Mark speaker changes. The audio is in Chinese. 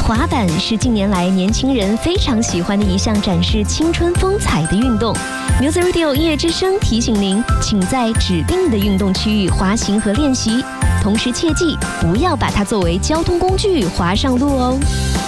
Speaker 1: 滑板是近年来年轻人非常喜欢的一项展示青春风采的运动。Music Radio 音乐之声提醒您，请在指定的运动区域滑行和练习，同时切记不要把它作为交通工具滑上路哦。